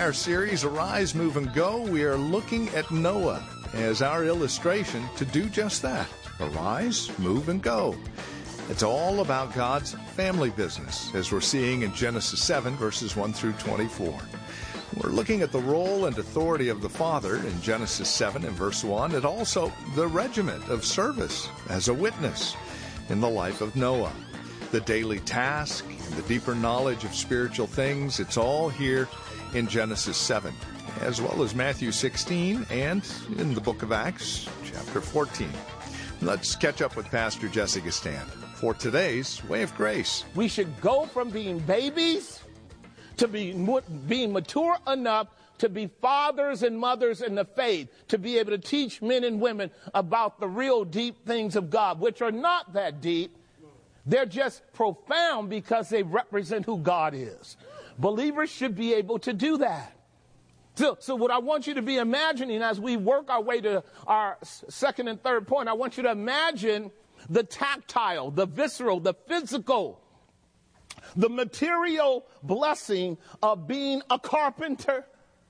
our series, Arise, Move, and Go, we are looking at Noah as our illustration to do just that. Arise, move, and go. It's all about God's family business, as we're seeing in Genesis 7, verses 1 through 24. We're looking at the role and authority of the father in Genesis 7 and verse 1, and also the regiment of service as a witness in the life of Noah. The daily task and the deeper knowledge of spiritual things, it's all here in Genesis 7, as well as Matthew 16 and in the book of Acts, chapter 14. Let's catch up with Pastor Jesse Gistand for today's Way of Grace. We should go from being babies to being mature enough to be fathers and mothers in the faith, to be able to teach men and women about the real deep things of God, which are not that deep. They're just profound because they represent who God is. Believers should be able to do that. So what I want you to be imagining as we work our way to our second and third point, I want you to imagine the tactile, the visceral, the physical, the material blessing of being a carpenter.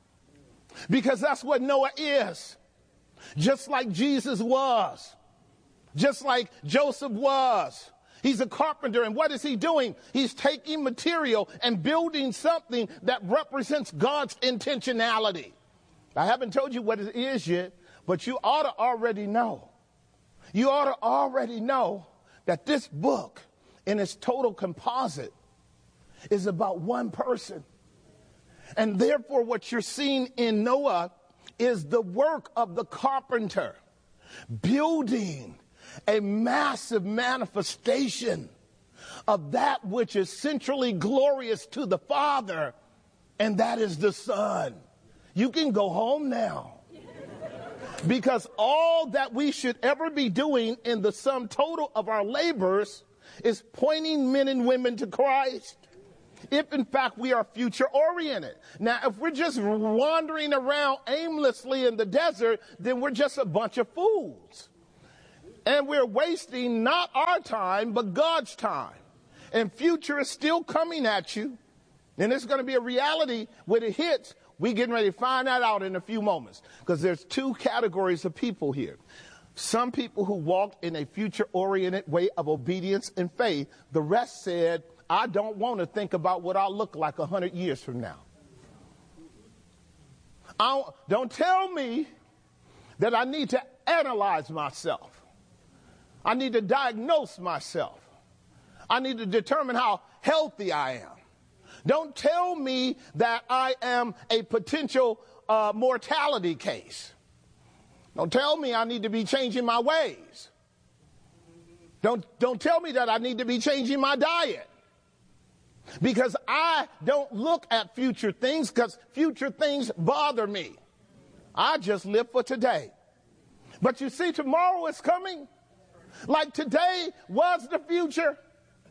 Because that's what Noah is. Just like Jesus was. Just like Joseph was. He's a carpenter, and what is he doing? He's taking material and building something that represents God's intentionality. I haven't told you what it is yet, but you ought to already know. You ought to already know that this book, in its total composite, is about one person. And therefore, what you're seeing in Noah is the work of the carpenter, building a massive manifestation of that which is centrally glorious to the Father, and that is the Son. You can go home now. Because all that we should ever be doing in the sum total of our labors is pointing men and women to Christ. If, in fact, we are future-oriented. Now, if we're just wandering around aimlessly in the desert, then we're just a bunch of fools. And we're wasting not our time, but God's time. And future is still coming at you. And it's going to be a reality when it hits. We're getting ready to find that out in a few moments. Because there's two categories of people here. Some people who walked in a future-oriented way of obedience and faith. The rest said, I don't want to think about what I'll look like 100 years from now. Don't tell me that I need to analyze myself. I need to diagnose myself. I need to determine how healthy I am. Don't tell me that I am a potential mortality case. Don't tell me I need to be changing my ways. Don't tell me that I need to be changing my diet. Because I don't look at future things, because future things bother me. I just live for today. But you see, tomorrow is coming. Like today was the future.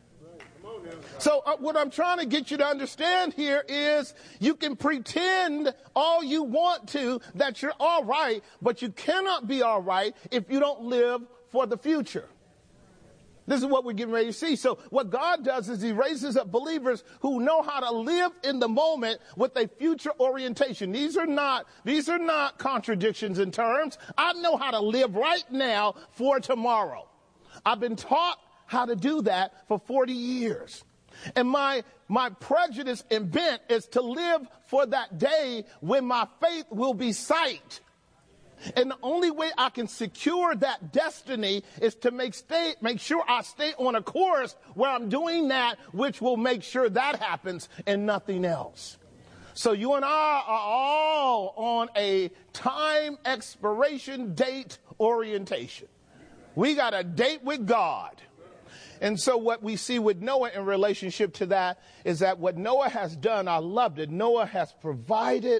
So what I'm trying to get you to understand here is you can pretend all you want to that you're all right, but you cannot be all right if you don't live for the future. This is what we're getting ready to see. So what God does is he raises up believers who know how to live in the moment with a future orientation. These are not contradictions in terms. I know how to live right now for tomorrow. I've been taught how to do that for 40 years. And my prejudice and bent is to live for that day when my faith will be sight. And the only way I can secure that destiny is to make sure I stay on a course where I'm doing that, which will make sure that happens and nothing else. So you and I are all on a time expiration date orientation. We got a date with God. And so what we see with Noah in relationship to that is that what Noah has done, I loved it. Noah has provided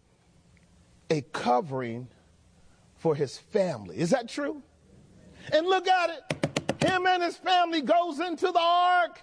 a covering for his family. Is that true? And look at it. Him and his family goes into the ark.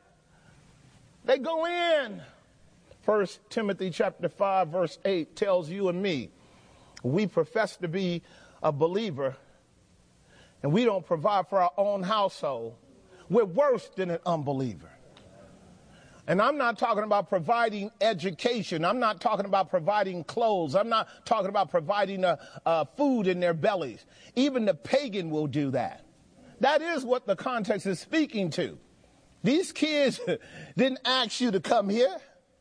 They go in. 1 Timothy chapter 5 verse 8 tells you and me, we profess to be a believer and we don't provide for our own household. We're worse than an unbeliever. And I'm not talking about providing education. I'm not talking about providing clothes. I'm not talking about providing food in their bellies. Even the pagan will do that. That is what the context is speaking to. These kids didn't ask you to come here.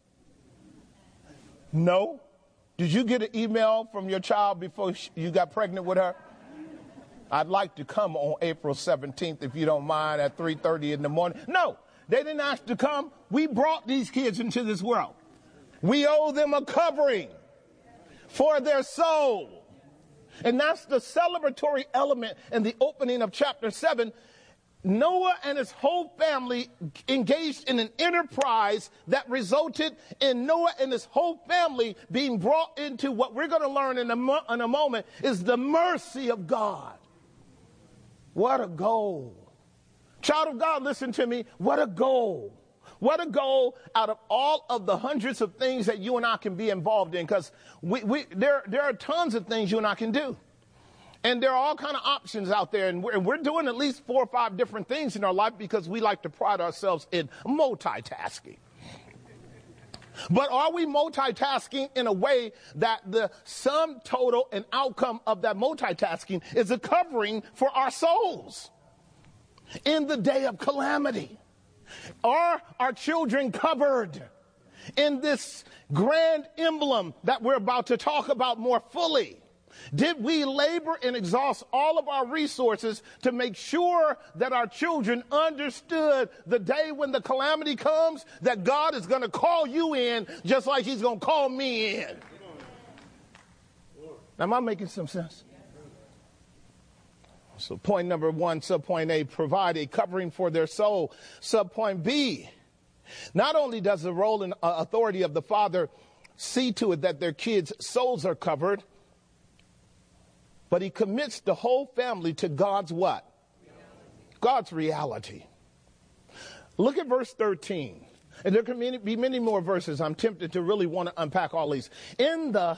No. Did you get an email from your child before you got pregnant with her? I'd like to come on April 17th, if you don't mind, at 3:30 in the morning. No. They didn't ask to come. We brought these kids into this world. We owe them a covering for their soul. And that's the celebratory element in the opening of chapter 7. Noah and his whole family engaged in an enterprise that resulted in Noah and his whole family being brought into what we're going to learn in a moment is the mercy of God. What a goal. Child of God, listen to me. What a goal. What a goal out of all of the hundreds of things that you and I can be involved in, because there are tons of things you and I can do. And there are all kind of options out there, and we're doing at least 4 or 5 different things in our life because we like to pride ourselves in multitasking. But are we multitasking in a way that the sum total and outcome of that multitasking is a covering for our souls in the day of calamity? Are our children covered in this grand emblem that we're about to talk about more fully? Did we labor and exhaust all of our resources to make sure that our children understood the day when the calamity comes that God is going to call you in just like he's going to call me in? Am I making some sense? So point number 1, subpoint A, provide a covering for their soul. Subpoint B, not only does the role and authority of the father see to it that their kids' souls are covered, but he commits the whole family to God's what? God's reality. Look at verse 13. And there can be many more verses. I'm tempted to really want to unpack all these. In the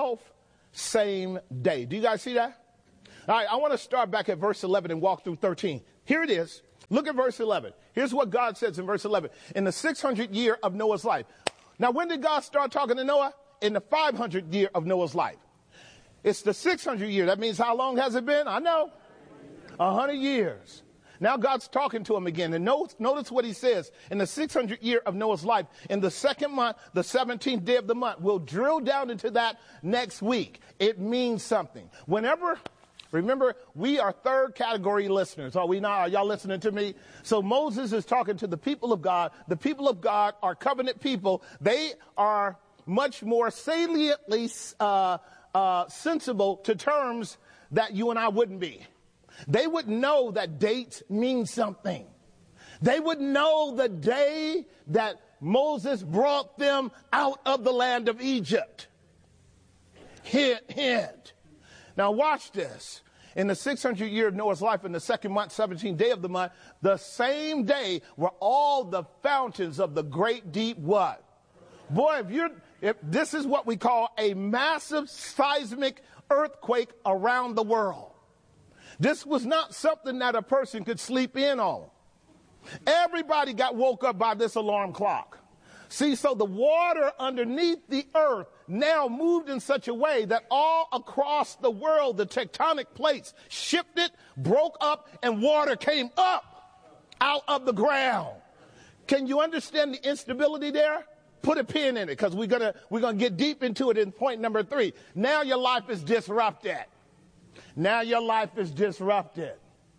same day. Do you guys see that? All right, I want to start back at verse 11 and walk through 13. Here it is. Look at verse 11. Here's what God says in verse 11. In the 600th year of Noah's life. Now, when did God start talking to Noah? In the 500th year of Noah's life. It's the 600th year. That means how long has it been? I know. 100 years. Now God's talking to him again. And notice what he says. In the 600th year of Noah's life, in the 2nd month, the 17th day of the month. We'll drill down into that next week. It means something. Remember, we are 3rd category listeners. Are we not? Are y'all listening to me? So Moses is talking to the people of God. The people of God are covenant people. They are much more saliently sensible to terms that you and I wouldn't be. They would know that dates mean something. They would know the day that Moses brought them out of the land of Egypt. Hint, hint. Now watch this. In the 600th year of Noah's life, in the 2nd month, 17th day of the month, the same day were all the fountains of the great deep what? Boy, if this is what we call a massive seismic earthquake around the world. This was not something that a person could sleep in on. Everybody got woke up by this alarm clock. See, so the water underneath the earth now moved in such a way that all across the world, the tectonic plates shifted, broke up, and water came up out of the ground. Can you understand the instability there? Put a pin in it, because we're gonna get deep into it in point number 3. Now your life is disrupted. Now your life is disrupted.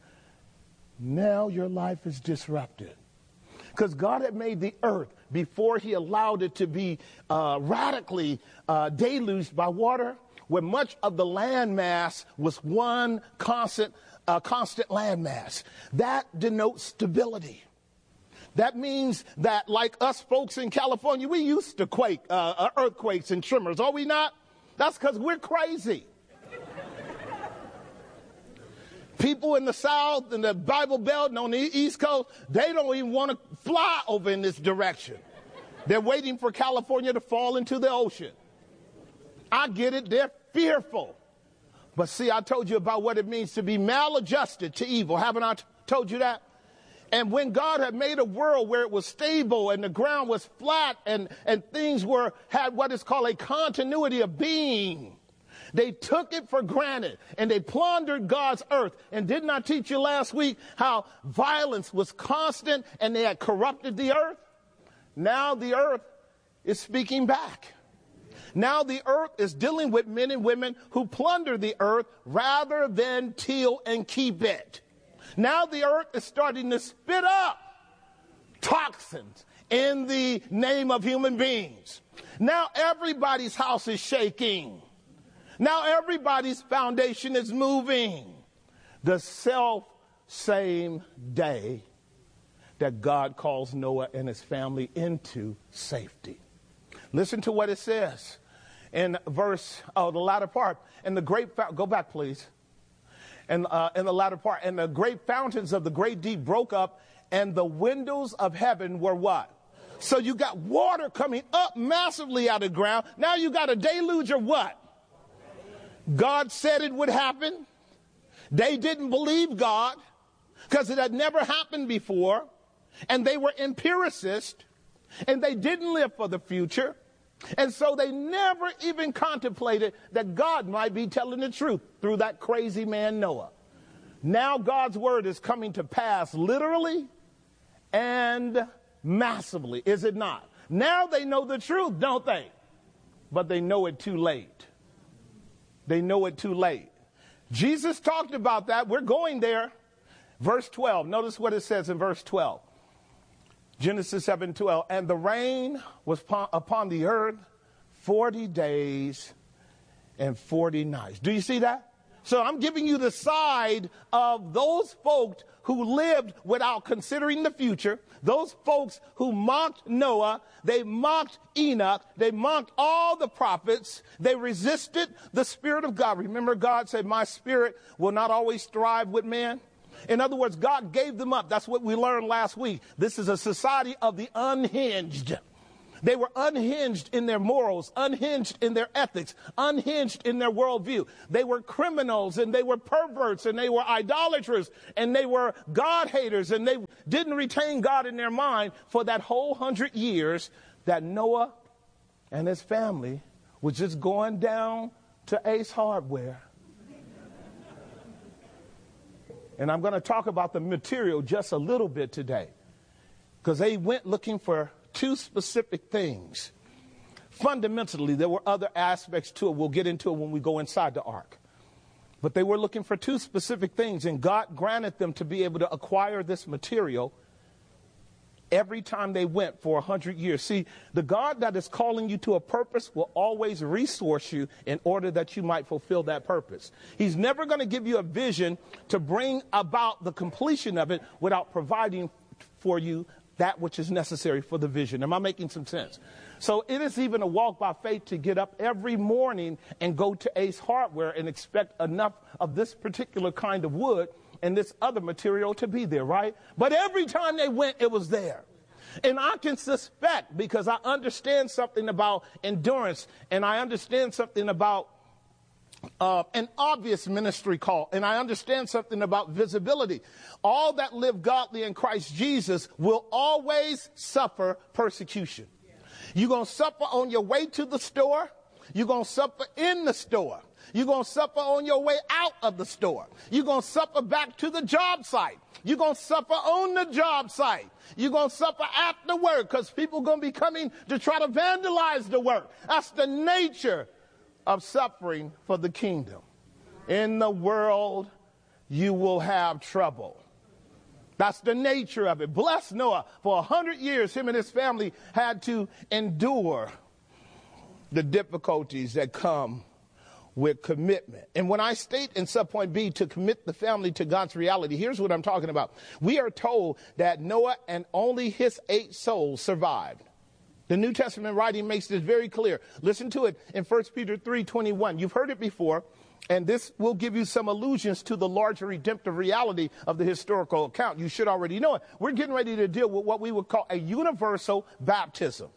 Now your life is disrupted. Because God had made the earth before he allowed it to be radically deluged by water, where much of the land mass was one constant land mass. That denotes stability. That means that, like us folks in California, we used to earthquakes and tremors, are we not? That's because we're crazy. People in the South and the Bible Belt and on the East Coast, they don't even want to fly over in this direction. They're waiting for California to fall into the ocean. I get it. They're fearful. But see, I told you about what it means to be maladjusted to evil. Haven't I told you that? And when God had made a world where it was stable and the ground was flat and things had what is called a continuity of being, they took it for granted and they plundered God's earth. And didn't I teach you last week how violence was constant and they had corrupted the earth? Now the earth is speaking back. Now the earth is dealing with men and women who plunder the earth rather than till and keep it. Now the earth is starting to spit up toxins in the name of human beings. Now everybody's house is shaking. Now everybody's foundation is moving. The same day that God calls Noah and his family into safety. Listen to what it says in the latter part. Go back, please. In the latter part, and the great fountains of the great deep broke up, and the windows of heaven were what? So you got water coming up massively out of the ground. Now you got a deluge of what? God said it would happen. They didn't believe God because it had never happened before. And they were empiricists, and they didn't live for the future. And so they never even contemplated that God might be telling the truth through that crazy man Noah. Now God's word is coming to pass literally and massively, is it not? Now they know the truth, don't they? But they know it too late. They know it too late. Jesus talked about that. We're going there. Verse 12. Notice what it says in verse 12. Genesis 7:12, and the rain was upon the earth 40 days and 40 nights. Do you see that? So I'm giving you the side of those folks who lived without considering the future, those folks who mocked Noah, they mocked Enoch, they mocked all the prophets, they resisted the Spirit of God. Remember, God said, my spirit will not always strive with man. In other words, God gave them up. That's what we learned last week. This is a society of the unhinged. They were unhinged in their morals, unhinged in their ethics, unhinged in their worldview. They were criminals and they were perverts and they were idolaters and they were God haters, and they didn't retain God in their mind for that whole 100 years that Noah and his family was just going down to Ace Hardware. And I'm going to talk about the material just a little bit today, because they went looking for two specific things. Fundamentally, there were other aspects to it. We'll get into it when we go inside the ark. But they were looking for two specific things, and God granted them to be able to acquire this material every time they went for 100 years. See, the God that is calling you to a purpose will always resource you in order that you might fulfill that purpose. He's never going to give you a vision to bring about the completion of it without providing for you that which is necessary for the vision. Am I making some sense? So it is even a walk by faith to get up every morning and go to Ace Hardware and expect enough of this particular kind of wood and this other material to be there, right? But every time they went, it was there. And I can suspect, because I understand something about endurance, and I understand something about an obvious ministry call, and I understand something about visibility. All that live godly in Christ Jesus will always suffer persecution. You're going to suffer on your way to the store. You're going to suffer in the store. You're going to suffer on your way out of the store. You're going to suffer back to the job site. You're going to suffer on the job site. You're going to suffer after work, because people are going to be coming to try to vandalize the work. That's the nature of suffering for the kingdom. In the world, you will have trouble. That's the nature of it. Bless Noah. For 100 years, him and his family had to endure the difficulties that come with commitment. And when I state in subpoint B to commit the family to God's reality, here's what I'm talking about. We are told that Noah and only his 8 souls survived. The New Testament writing makes this very clear. Listen to it in 1 Peter 3:21. You've heard it before, and this will give you some allusions to the larger redemptive reality of the historical account. You should already know it. We're getting ready to deal with what we would call a universal baptism.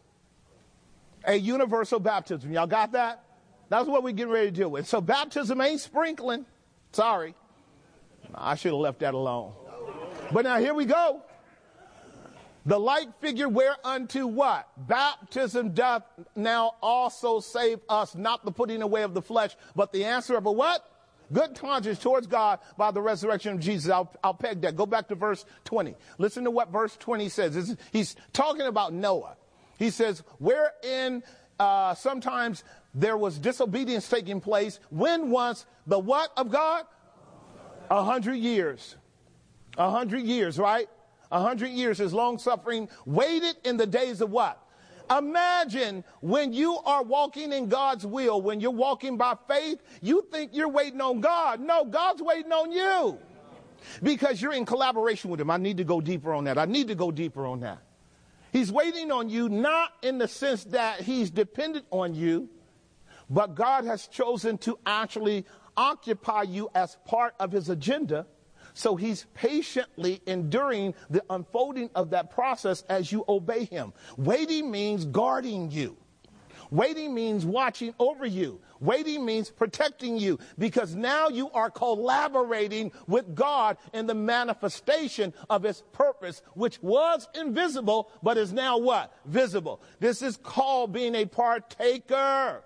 A universal baptism. Y'all got that? That's what we're getting ready to deal with. So baptism ain't sprinkling. Sorry. I should have left that alone. But now here we go. The like figure whereunto what? Baptism doth now also save us, not the putting away of the flesh, but the answer of a what? Good conscience towards God by the resurrection of Jesus. I'll peg that. Go back to verse 20. Listen to what verse 20 says. He's talking about Noah. He says, wherein sometimes there was disobedience taking place. When was the what of God? 100 years. 100 years, right? 100 years is long suffering, waited in the days of what? Imagine when you are walking in God's will, when you're walking by faith, you think you're waiting on God. No, God's waiting on you because you're in collaboration with him. I need to go deeper on that. He's waiting on you, not in the sense that he's dependent on you, but God has chosen to actually occupy you as part of his agenda. So he's patiently enduring the unfolding of that process as you obey him. Waiting means guarding you. Waiting means watching over you. Waiting means protecting you, because now you are collaborating with God in the manifestation of his purpose, which was invisible but is now what? Visible. This is called being a partaker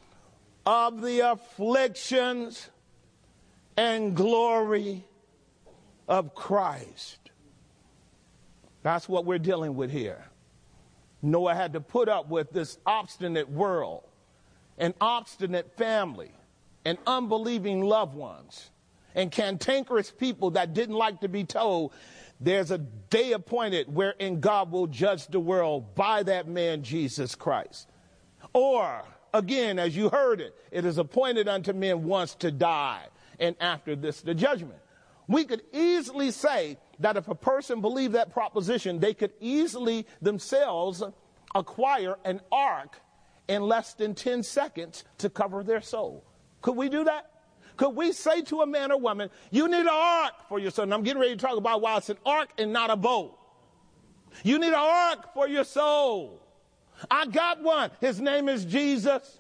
of the afflictions and glory of Christ. That's what we're dealing with here. Noah had to put up with this obstinate world, an obstinate family, and unbelieving loved ones, and cantankerous people that didn't like to be told there's a day appointed wherein God will judge the world by that man, Jesus Christ. Or, again, as you heard it, it is appointed unto men once to die, and after this the judgment. We could easily say that if a person believed that proposition, they could easily themselves acquire an ark in less than 10 seconds to cover their soul. Could we do that? Could we say to a man or woman, you need an ark for your soul? And I'm getting ready to talk about why it's an ark and not a boat. You need an ark for your soul. I got one. His name is Jesus.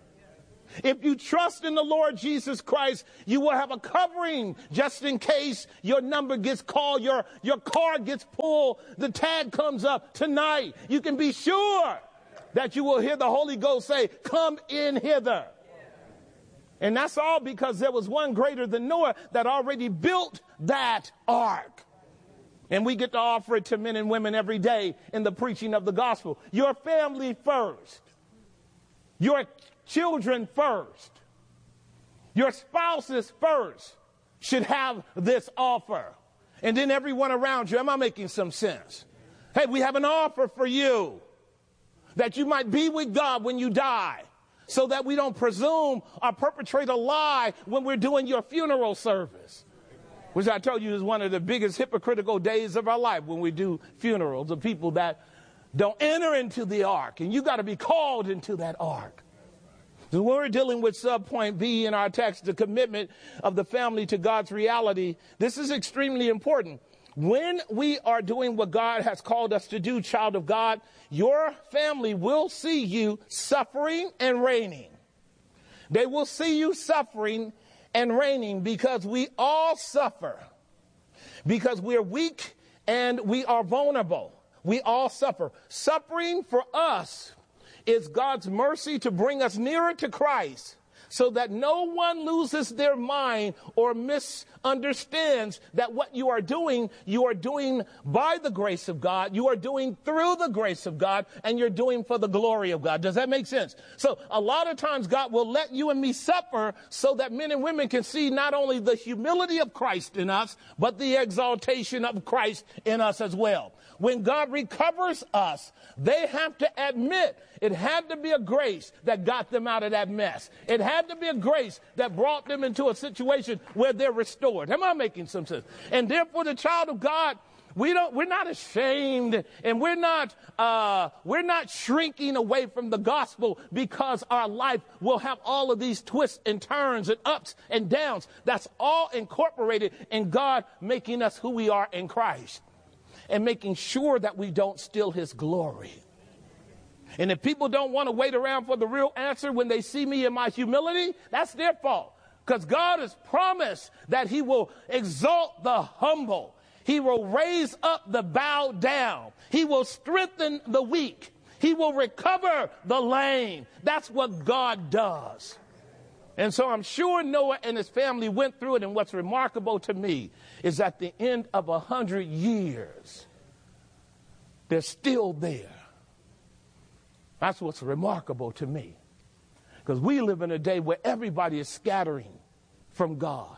If you trust in the Lord Jesus Christ, you will have a covering just in case your number gets called, your car gets pulled, the tag comes up tonight. You can be sure that you will hear the Holy Ghost say, come in hither. And that's all because there was one greater than Noah that already built that ark. And we get to offer it to men and women every day in the preaching of the gospel. Your family first. Your children first. Your spouses first should have this offer. And then everyone around you. Am I making some sense? Hey, we have an offer for you that you might be with God when you die, so that we don't presume or perpetrate a lie when we're doing your funeral service, which I told you is one of the biggest hypocritical days of our life, when we do funerals of people that don't enter into the ark, and you got to be called into that ark. So when we're dealing with subpoint B in our text, the commitment of the family to God's reality, this is extremely important. When we are doing what God has called us to do, child of God, your family will see you suffering and reigning. They will see you suffering and reigning, because we all suffer. Because we're weak and we are vulnerable. We all suffer. Suffering for us is God's mercy to bring us nearer to Christ, so that no one loses their mind or misunderstands that what you are doing by the grace of God, you are doing through the grace of God, and you're doing for the glory of God. Does that make sense? So a lot of times God will let you and me suffer so that men and women can see not only the humility of Christ in us, but the exaltation of Christ in us as well. When God recovers us, they have to admit it had to be a grace that got them out of that mess. It had to be a grace that brought them into a situation where they're restored. Am I making some sense? And therefore, the child of God, we're not ashamed, and we're not shrinking away from the gospel because our life will have all of these twists and turns and ups and downs. That's all incorporated in God making us who we are in Christ, and making sure that we don't steal his glory. And if people don't want to wait around for the real answer when they see me in my humility, that's their fault. Because God has promised that he will exalt the humble. He will raise up the bowed down. He will strengthen the weak. He will recover the lame. That's what God does. And so I'm sure Noah and his family went through it. And what's remarkable to me is at the end of 100 years, they're still there. That's what's remarkable to me. Because we live in a day where everybody is scattering from God.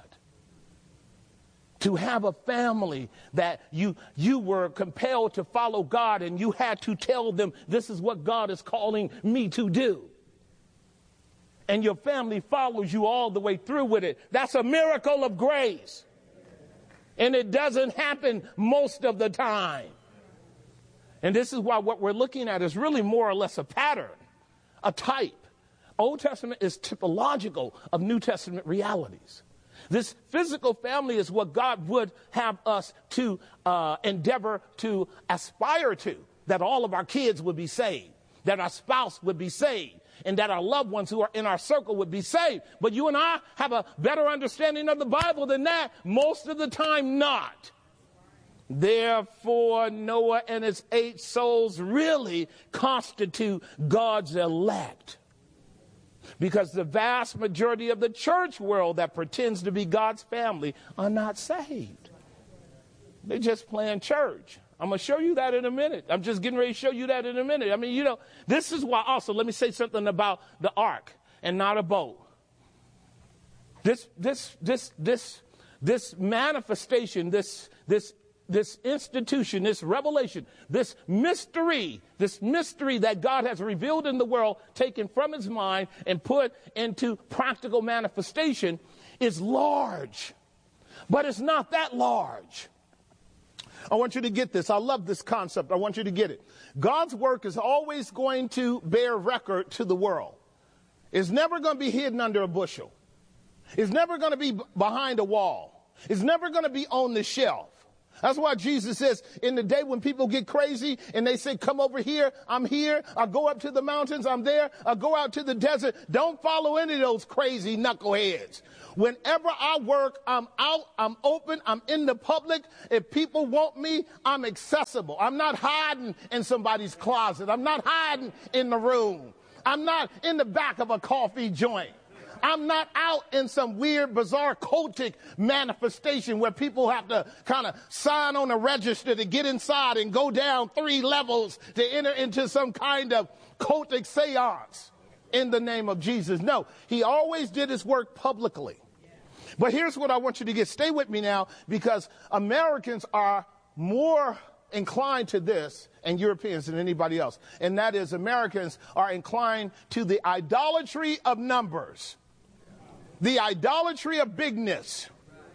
To have a family that you were compelled to follow God and you had to tell them, this is what God is calling me to do. And your family follows you all the way through with it. That's a miracle of grace. And it doesn't happen most of the time. And this is why what we're looking at is really more or less a pattern, a type. Old Testament is typological of New Testament realities. This physical family is what God would have us to endeavor to aspire to, that all of our kids would be saved, that our spouse would be saved, and that our loved ones who are in our circle would be saved. But you and I have a better understanding of the Bible than that. Most of the time, not. Therefore, Noah and his 8 souls really constitute God's elect. Because the vast majority of the church world that pretends to be God's family are not saved. They're just playing church. I'm going to show you that in a minute. I'm just getting ready to show you that in a minute. I mean, this is why also, let me say something about the ark and not a boat. This manifestation, this institution, this revelation, this mystery that God has revealed in the world, taken from his mind and put into practical manifestation, is large. But it's not that large. I want you to get this. I love this concept. I want you to get it. God's work is always going to bear record to the world. It's never going to be hidden under a bushel. It's never going to be behind a wall. It's never going to be on the shelf. That's why Jesus says, in the day when people get crazy and they say, come over here, I'm here. I'll go up to the mountains, I'm there. I'll go out to the desert. Don't follow any of those crazy knuckleheads. Whenever I work, I'm out, I'm open, I'm in the public. If people want me, I'm accessible. I'm not hiding in somebody's closet. I'm not hiding in the room. I'm not in the back of a coffee joint. I'm not out in some weird, bizarre, cultic manifestation where people have to kind of sign on a register to get inside and go down 3 levels to enter into some kind of cultic seance in the name of Jesus. No, he always did his work publicly. But here's what I want you to get. Stay with me now, because Americans are more inclined to this, and Europeans than anybody else. And that is, Americans are inclined to the idolatry of numbers. The idolatry of bigness.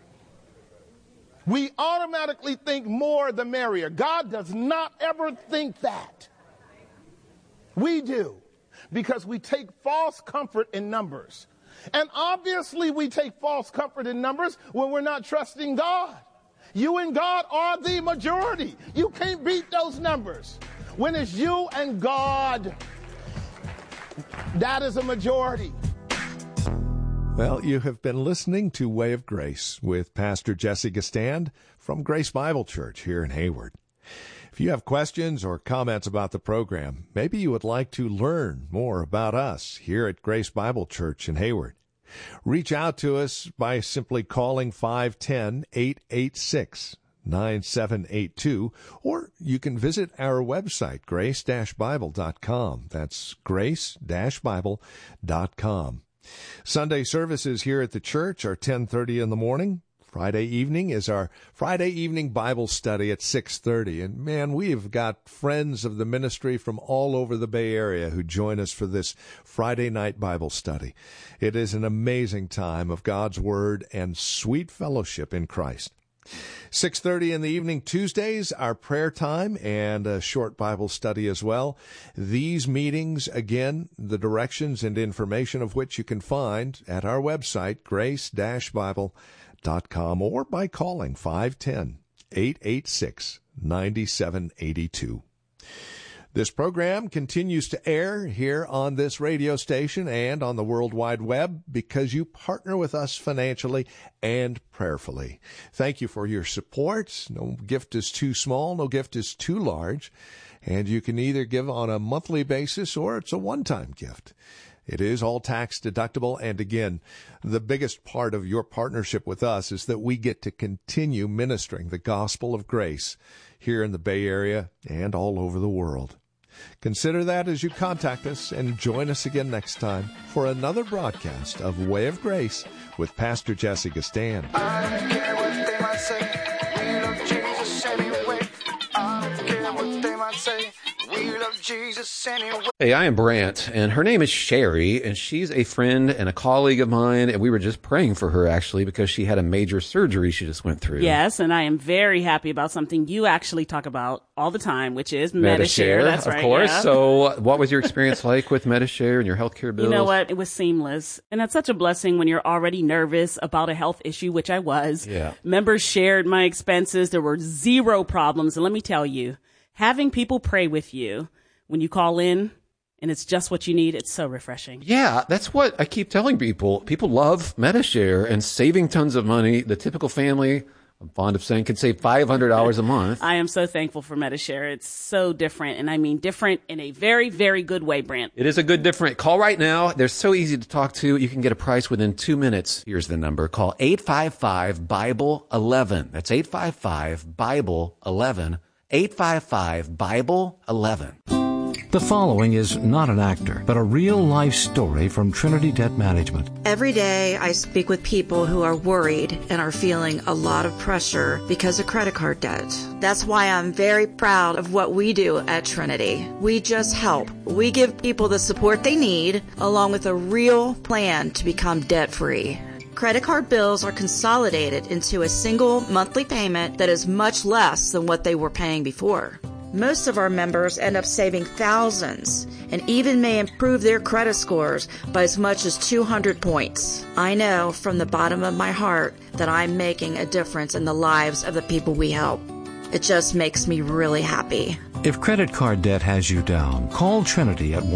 We automatically think more the merrier. God does not ever think that. We do, because we take false comfort in numbers. And obviously we take false comfort in numbers when we're not trusting God. You and God are the majority. You can't beat those numbers. When it's you and God, that is a majority. Well, you have been listening to Way of Grace with Pastor Jesse Gistand from Grace Bible Church here in Hayward. If you have questions or comments about the program, maybe you would like to learn more about us here at Grace Bible Church in Hayward, reach out to us by simply calling 510-886-9782, or you can visit our website, grace-bible.com. That's grace-bible.com. Sunday services here at the church are 10:30 in the morning. Friday evening is our Friday evening Bible study at 6:30. And man, we've got friends of the ministry from all over the Bay Area who join us for this Friday night Bible study. It is an amazing time of God's Word and sweet fellowship in Christ. 6:30 in the evening Tuesdays, our prayer time and a short Bible study as well. These meetings, again, the directions and information of which you can find at our website, grace-bible.com, or by calling 510-886-9782. This program continues to air here on this radio station and on the World Wide Web because you partner with us financially and prayerfully. Thank you for your support. No gift is too small, no gift is too large, and you can either give on a monthly basis or it's a one-time gift. It is all tax deductible, and again, the biggest part of your partnership with us is that we get to continue ministering the gospel of grace here in the Bay Area and all over the world. Consider that as you contact us, and join us again next time for another broadcast of Way of Grace with Pastor Jesse Gastan. I don't care what they might say, we love Jesus anyway. I don't care what they might say, we love Jesus anyway. Hey, I am Brant, and her name is Sherry, and she's a friend and a colleague of mine, and we were just praying for her, actually, because she had a major surgery she just went through. Yes, and I am very happy about something you actually talk about all the time, which is Medi-Share. That's right, of course. Yeah. So what was your experience like with Medi-Share and your healthcare bills? You know what? It was seamless. And that's such a blessing when you're already nervous about a health issue, which I was. Yeah. Members shared my expenses. There were zero problems. And let me tell you, having people pray with you when you call in, and it's just what you need, it's so refreshing. Yeah, that's what I keep telling people. People love Medi-Share and saving tons of money. The typical family, I'm fond of saying, can save $500 a month. I am so thankful for Medi-Share. It's so different, and I mean different in a very, very good way, Brant. It is a good different. Call right now. They're so easy to talk to. You can get a price within 2 minutes. Here's the number. Call 855-BIBLE-11. That's 855-BIBLE-11. 855-BIBLE-11. The following is not an actor, but a real-life story from Trinity Debt Management. Every day I speak with people who are worried and are feeling a lot of pressure because of credit card debt. That's why I'm very proud of what we do at Trinity. We just help. We give people the support they need, along with a real plan to become debt-free. Credit card bills are consolidated into a single monthly payment that is much less than what they were paying before. Most of our members end up saving thousands and even may improve their credit scores by as much as 200 points. I know from the bottom of my heart that I'm making a difference in the lives of the people we help. It just makes me really happy. If credit card debt has you down, call Trinity at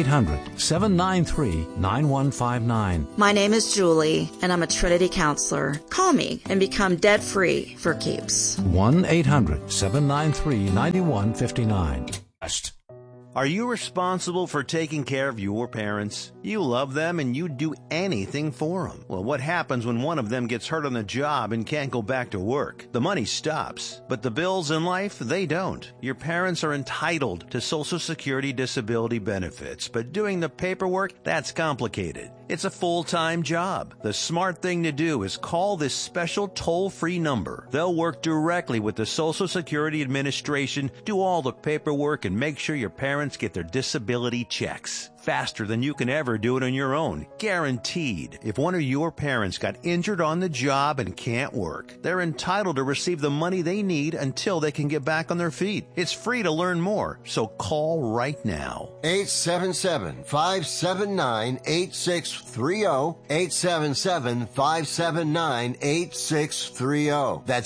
1-800-793-9159. My name is Julie, and I'm a Trinity counselor. Call me and become debt-free for keeps. 1-800-793-9159. Are you responsible for taking care of your parents? You love them and you'd do anything for them. Well, what happens when one of them gets hurt on the job and can't go back to work? The money stops, but the bills in life, they don't. Your parents are entitled to Social Security disability benefits, but doing the paperwork, that's complicated. It's a full-time job. The smart thing to do is call this special toll-free number. They'll work directly with the Social Security Administration, do all the paperwork, and make sure your parents get their disability checks. Faster than you can ever do it on your own. Guaranteed. If one of your parents got injured on the job and can't work, they're entitled to receive the money they need until they can get back on their feet. It's free to learn more, so call right now. 877-579-8630. 877-579-8630. That's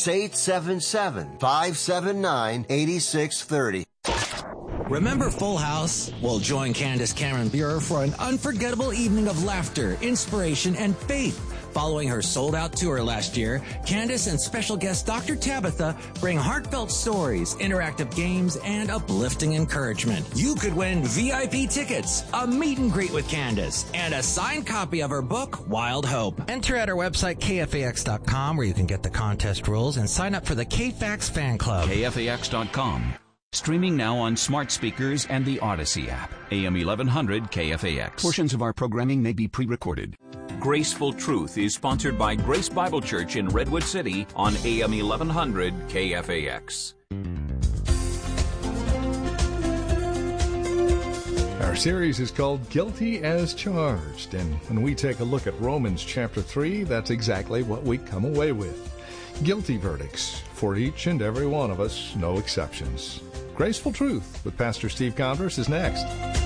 877-579-8630. Remember Full House? Well, join Candace Cameron Bure for an unforgettable evening of laughter, inspiration, and faith. Following her sold-out tour last year, Candace and special guest Dr. Tabitha bring heartfelt stories, interactive games, and uplifting encouragement. You could win VIP tickets, a meet and greet with Candace, and a signed copy of her book, Wild Hope. Enter at our website, KFAX.com, where you can get the contest rules and sign up for the KFAX fan club. KFAX.com. Streaming now on smart speakers and the Odyssey app. AM 1100 KFAX. Portions of our programming may be pre-recorded. Graceful Truth is sponsored by Grace Bible Church in Redwood City on AM 1100 KFAX. Our series is called Guilty as Charged, and when we take a look at Romans chapter 3, that's exactly what we come away with. Guilty verdicts for each and every one of us, no exceptions. Graceful Truth with Pastor Steve Converse is next.